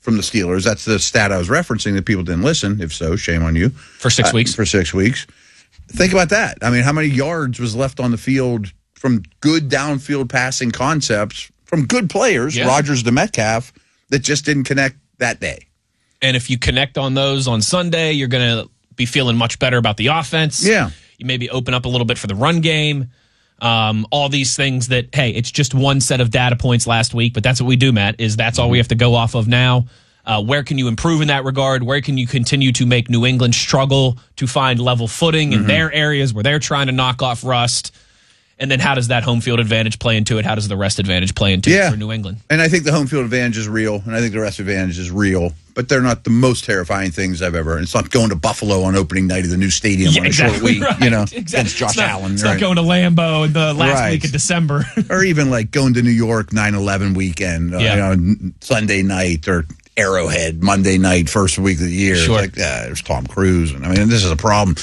from the Steelers. That's the stat I was referencing that people didn't listen. If so, shame on you. For 6 weeks. For 6 weeks. Think about that. I mean, how many yards was left on the field from good downfield passing concepts from good players, Rodgers to Metcalf, that just didn't connect that day? And if you connect on those on Sunday, you're going to be feeling much better about the offense. Yeah. You maybe open up a little bit for the run game. All these things that, hey, it's just one set of data points last week, but that's what we do, Matt, is that's all we have to go off of now. Where can you improve in that regard? Where can you continue to make New England struggle to find level footing in their areas where they're trying to knock off rust? And then how does that home field advantage play into it? How does the rest advantage play into it for New England? And I think the home field advantage is real, and I think the rest advantage is real, but they're not the most terrifying things I've ever. It's not going to Buffalo on opening night of the new stadium on a short week, against Josh Allen. It's not going to Lambeau in the last week of December. Or even like going to New York 9/11 weekend, Sunday night, or Arrowhead Monday night, first week of the year. Sure. It's like, there's Tom Cruise. And I mean, this is a problem.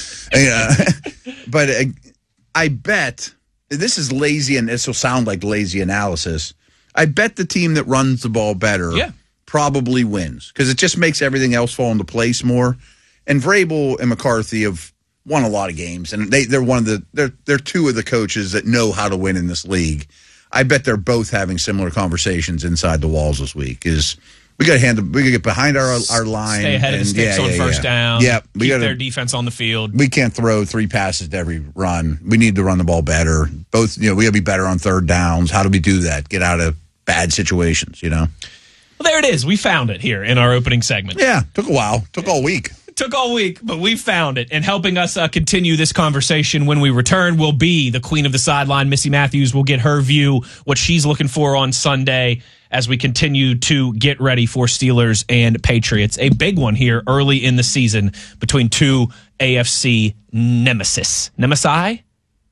But I bet, this is lazy, and this will sound like lazy analysis. I bet the team that runs the ball better probably wins, because it just makes everything else fall into place more. And Vrabel and McCarthy have won a lot of games, and they're two of the coaches that know how to win in this league. I bet they're both having similar conversations inside the walls this week. We got to get behind our line. Stay ahead of the sticks on first down. Yeah, keep their defense on the field. We can't throw 3 passes to every run. We need to run the ball better. Both, we got to be better on third downs. How do we do that? Get out of bad situations, Well, there it is. We found it here in our opening segment. Yeah, took a while. Took all week. Took all week, but we found it. And helping us continue this conversation when we return will be the queen of the sideline, Missy Matthews. Will get her view, what she's looking for on Sunday as we continue to get ready for Steelers and Patriots. A big one here early in the season between two AFC nemesis. Nemesi?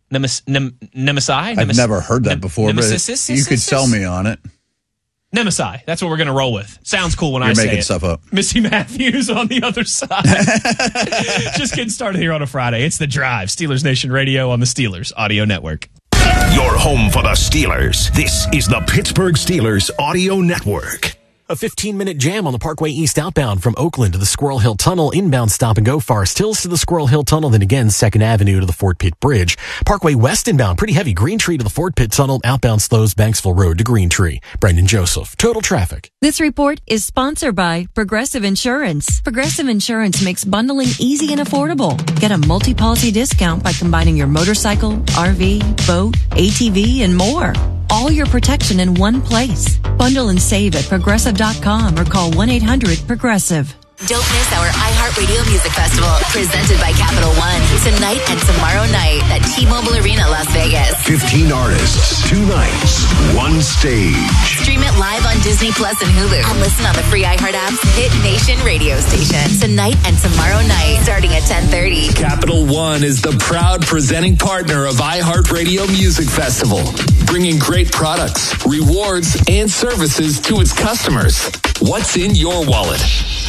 Nemesi? I've never heard that before, but you could sell me on it. Nemesi. That's what we're going to roll with. Sounds cool when I say it. You're making stuff up. Missy Matthews on the other side. Just getting started here on a Friday. It's The Drive. Steelers Nation Radio on the Steelers Audio Network. Your home for the Steelers. This is the Pittsburgh Steelers Audio Network. A 15-minute jam on the Parkway East outbound from Oakland to the Squirrel Hill Tunnel, inbound stop and go Forest Hills to the Squirrel Hill Tunnel, then again 2nd Avenue to the Fort Pitt Bridge. Parkway West inbound, pretty heavy, Green Tree to the Fort Pitt Tunnel, outbound slows Banksville Road to Green Tree. Brendan Joseph, Total Traffic. This report is sponsored by Progressive Insurance. Progressive Insurance makes bundling easy and affordable. Get a multi-policy discount by combining your motorcycle, RV, boat, ATV, and more. All your protection in one place. Bundle and save at Progressive.com or call 1-800-PROGRESSIve. Don't miss our iHeartRadio Music Festival, presented by Capital One, tonight and tomorrow night at T-Mobile Arena, Las Vegas. 15 artists, 2 nights, 1 stage. Stream it live on Disney Plus and Hulu, and listen on the free iHeart app's Hit Nation radio station. Tonight and tomorrow night, starting at 10:30. Capital One is the proud presenting partner of iHeartRadio Music Festival, bringing great products, rewards, and services to its customers. What's in your wallet?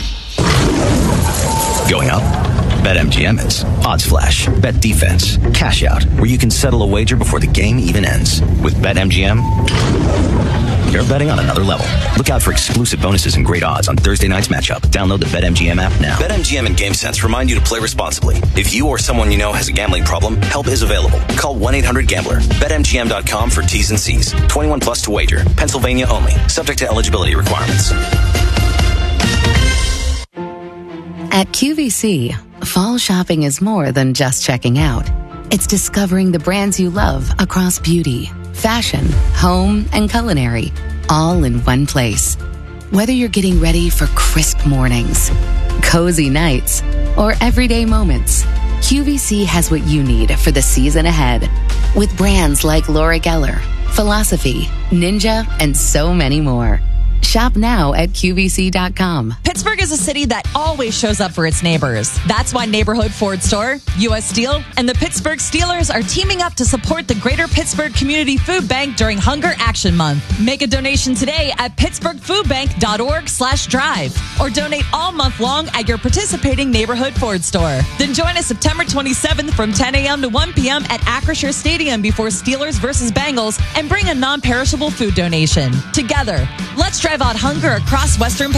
Going up? BetMGM is. Odds Flash, Bet Defense, Cash Out, where you can settle a wager before the game even ends. With BetMGM, you're betting on another level. Look out for exclusive bonuses and great odds on Thursday night's matchup. Download the BetMGM app now. BetMGM and GameSense remind you to play responsibly. If you or someone you know has a gambling problem, help is available. Call 1-800-GAMBLER. BetMGM.com for T's and C's. 21 plus to wager. Pennsylvania only. Subject to eligibility requirements. At QVC, fall shopping is more than just checking out. It's discovering the brands you love across beauty, fashion, home, and culinary, all in one place. Whether you're getting ready for crisp mornings, cozy nights, or everyday moments, QVC has what you need for the season ahead. With brands like Laura Geller, Philosophy, Ninja, and so many more. Shop now at QVC.com. Pittsburgh is a city that always shows up for its neighbors. That's why Neighborhood Ford Store, U.S. Steel, and the Pittsburgh Steelers are teaming up to support the Greater Pittsburgh Community Food Bank during Hunger Action Month. Make a donation today at pittsburghfoodbank.org/drive or donate all month long at your participating Neighborhood Ford Store. Then join us September 27th from 10 a.m. to 1 p.m. at Acrisure Stadium before Steelers versus Bengals and bring a non-perishable food donation. Together, let's drive out hunger across Western Pennsylvania.